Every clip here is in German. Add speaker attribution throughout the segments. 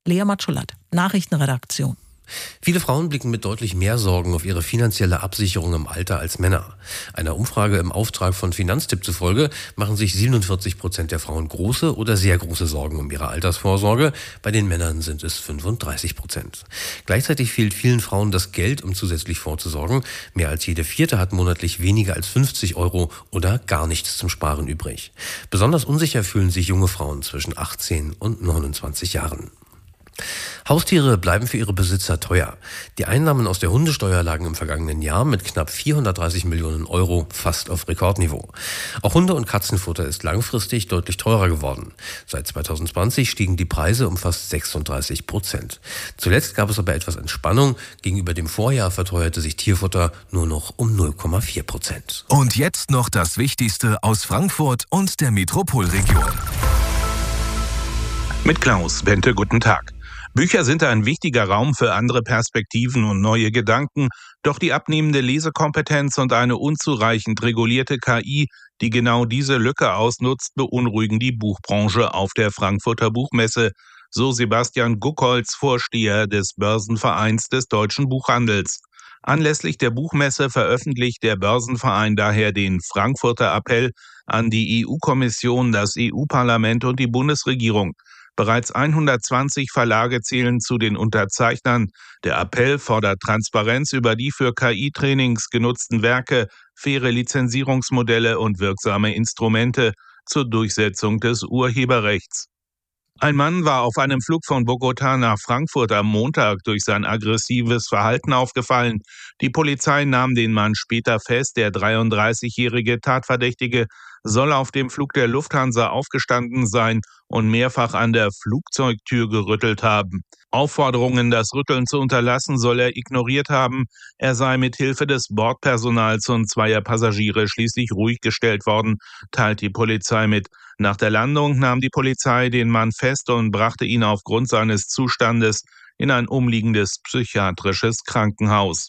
Speaker 1: Lea Matschulat, Nachrichtenredaktion.
Speaker 2: Viele Frauen blicken mit deutlich mehr Sorgen auf ihre finanzielle Absicherung im Alter als Männer. Einer Umfrage im Auftrag von Finanztipp zufolge machen sich 47% der Frauen große oder sehr große Sorgen um ihre Altersvorsorge. Bei den Männern sind es 35%. Gleichzeitig fehlt vielen Frauen das Geld, um zusätzlich vorzusorgen. Mehr als jede Vierte hat monatlich weniger als 50 € oder gar nichts zum Sparen übrig. Besonders unsicher fühlen sich junge Frauen zwischen 18 und 29 Jahren. Haustiere bleiben für ihre Besitzer teuer. Die Einnahmen aus der Hundesteuer lagen im vergangenen Jahr mit knapp 430 Millionen € fast auf Rekordniveau. Auch Hunde- und Katzenfutter ist langfristig deutlich teurer geworden. Seit 2020 stiegen die Preise um fast 36%. Zuletzt gab es aber etwas Entspannung. Gegenüber dem Vorjahr verteuerte sich Tierfutter nur noch um 0,4%.
Speaker 3: Und jetzt noch das Wichtigste aus Frankfurt und der Metropolregion.
Speaker 4: Mit Klaus Bente, guten Tag. Bücher sind ein wichtiger Raum für andere Perspektiven und neue Gedanken, doch die abnehmende Lesekompetenz und eine unzureichend regulierte KI, die genau diese Lücke ausnutzt, beunruhigen die Buchbranche auf der Frankfurter Buchmesse, so Sebastian Guckholz, Vorsteher des Börsenvereins des deutschen Buchhandels. Anlässlich der Buchmesse veröffentlicht der Börsenverein daher den Frankfurter Appell an die EU-Kommission, das EU-Parlament und die Bundesregierung. Bereits 120 Verlage zählen zu den Unterzeichnern. Der Appell fordert Transparenz über die für KI-Trainings genutzten Werke, faire Lizenzierungsmodelle und wirksame Instrumente zur Durchsetzung des Urheberrechts. Ein Mann war auf einem Flug von Bogotá nach Frankfurt am Montag durch sein aggressives Verhalten aufgefallen. Die Polizei nahm den Mann später fest. Der 33-jährige Tatverdächtige soll auf dem Flug der Lufthansa aufgestanden sein und mehrfach an der Flugzeugtür gerüttelt haben. Aufforderungen, das Rütteln zu unterlassen, soll er ignoriert haben. Er sei mit Hilfe des Bordpersonals und zweier Passagiere schließlich ruhig gestellt worden, teilt die Polizei mit. Nach der Landung nahm die Polizei den Mann fest und brachte ihn aufgrund seines Zustandes in ein umliegendes psychiatrisches Krankenhaus.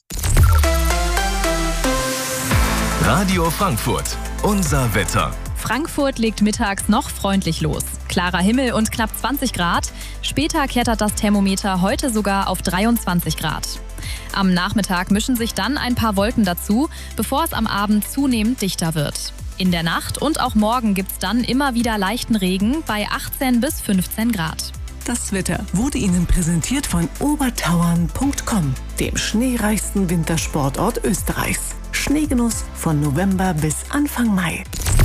Speaker 3: Radio Frankfurt, unser Wetter.
Speaker 5: Frankfurt legt mittags noch freundlich los. Klarer Himmel und knapp 20 Grad. Später klettert das Thermometer heute sogar auf 23 Grad. Am Nachmittag mischen sich dann ein paar Wolken dazu, bevor es am Abend zunehmend dichter wird. In der Nacht und auch morgen gibt's dann immer wieder leichten Regen bei 18 bis 15 Grad.
Speaker 6: Das Wetter wurde Ihnen präsentiert von obertauern.com, dem schneereichsten Wintersportort Österreichs. Schneegenuss von November bis Anfang Mai.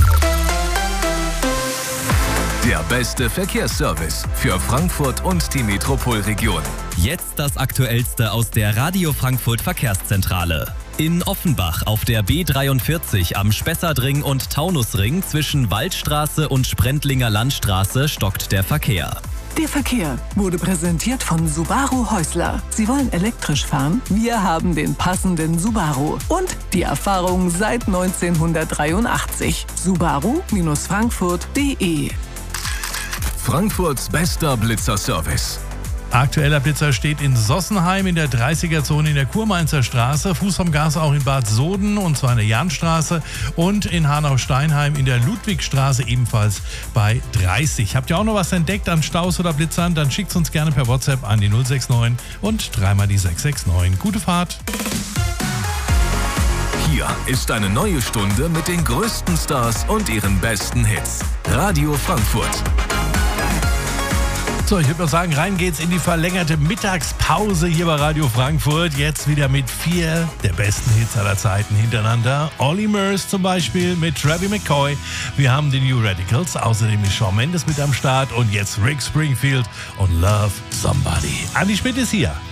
Speaker 3: Der beste Verkehrsservice für Frankfurt und die Metropolregion.
Speaker 7: Jetzt das Aktuellste aus der Radio Frankfurt Verkehrszentrale. In Offenbach auf der B43 am Spessardring und Taunusring zwischen Waldstraße und Sprendlinger Landstraße stockt der Verkehr.
Speaker 6: Der Verkehr wurde präsentiert von Subaru Häusler. Sie wollen elektrisch fahren? Wir haben den passenden Subaru. Und die Erfahrung seit 1983. Subaru-Frankfurt.de.
Speaker 3: Frankfurts bester Blitzerservice.
Speaker 8: Aktueller Blitzer steht in Sossenheim in der 30er-Zone in der Kurmainzer Straße, Fuß vom Gas auch in Bad Soden und zwar in der Jahnstraße und in Hanau-Steinheim in der Ludwigstraße ebenfalls bei 30. Habt ihr auch noch was entdeckt an Staus oder Blitzern? Dann schickt uns gerne per WhatsApp an die 069 und dreimal die 669. Gute Fahrt!
Speaker 3: Hier ist eine neue Stunde mit den größten Stars und ihren besten Hits. Radio Frankfurt.
Speaker 8: So, ich würde mal sagen, rein geht's in die verlängerte Mittagspause hier bei Radio Frankfurt. Jetzt wieder mit 4 der besten Hits aller Zeiten hintereinander. Olly Murs zum Beispiel mit Travie McCoy. Wir haben die New Radicals, außerdem ist Shawn Mendes mit am Start und jetzt Rick Springfield und Love Somebody. Andi Schmidt ist hier.